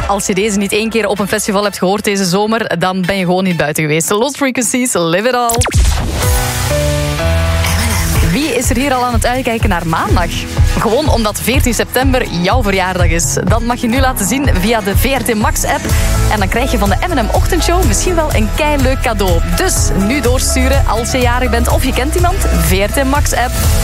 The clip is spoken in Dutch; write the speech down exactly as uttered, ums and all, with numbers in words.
Als je deze niet één keer op een festival hebt gehoord deze zomer, dan ben je gewoon niet buiten geweest. Lost Frequencies, Live It All. Wie is er hier al aan het uitkijken naar maandag? Gewoon omdat veertien september jouw verjaardag is. Dat mag je nu laten zien via de V R T Max app. En dan krijg je van de M en M Ochtendshow misschien wel een keileuk cadeau. Dus nu doorsturen als je jarig bent of je kent iemand. V R T Max app.